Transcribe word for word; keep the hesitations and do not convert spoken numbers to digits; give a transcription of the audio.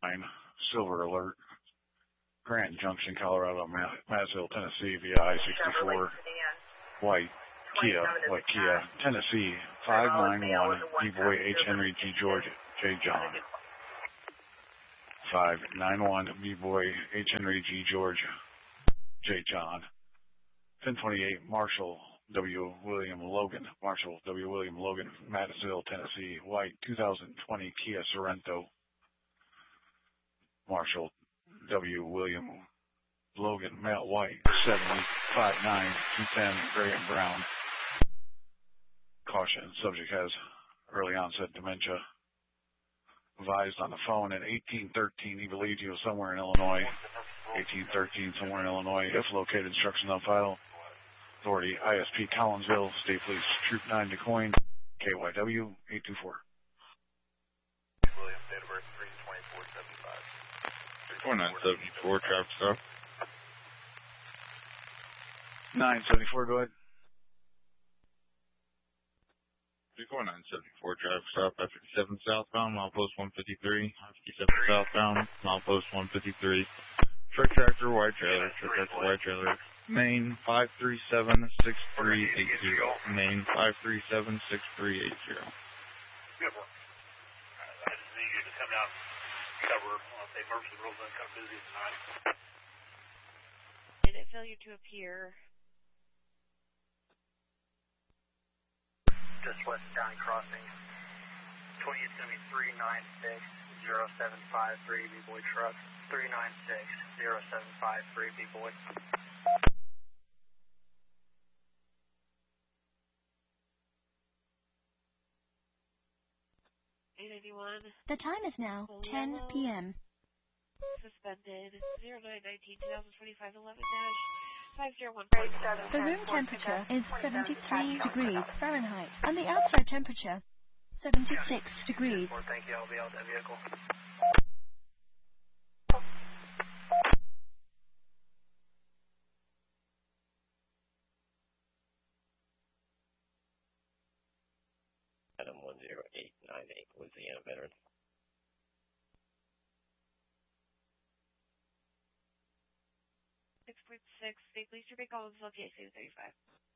nine, Silver Alert, Grant Junction, Colorado, Massville, Tennessee, via I sixty-four, White, Kia, White Kia, Tennessee, five nine one, B-Boy, H. Henry, G. George, J. John. five nine one, B-Boy, H. Henry, G. George, J. John. ten twenty-eight, Marshall, W. William Logan, Marshall, W. William Logan, Madisonville, Tennessee, White, two thousand twenty Kia Sorento, Marshall, W. William Logan, male, white, seventy-five nine, two ten, gray and brown. Caution, subject has early onset dementia. Advised on the phone at eighteen thirteen, he believes he was somewhere in Illinois. eighteen thirteen, somewhere in Illinois. If located, instructions on file. Authority, I S P Collinsville, State Police, Troop nine, DeCoin, K Y W eight two four. William, date of birth three twenty-four seventy-five. four nine seven four, traffic stop. nine seventy-four, go ahead. four nine seven four, traffic stop, I fifty-seven southbound, mile post one fifty-three, I fifty-seven southbound, mile post one fifty-three. Truck tractor, white trailer, truck tractor, white trailer. Main five three seven six three eight zero. Main five three seven six three eight zero. Good work. I just need you to come down and cover. I'll say Mercy Road's going to come busy tonight. Minute failure to appear. Just west of County Crossing. twenty-eight seventy-three nine six zero seven five three B-Boy truck. three nine six zero seven five three B-Boy. eight eighty-one. The time is now ten p m Suspended zero nine nineteen twenty twenty-five eleven dash five zero one. The room temperature is seventy-three degrees Fahrenheit, and the outside temperature seventy-six degrees. Thank you. I'll be out that vehicle. Adam one zero eight nine eight, Louisiana veteran. six point six, State Police, your big call is located thirty-five.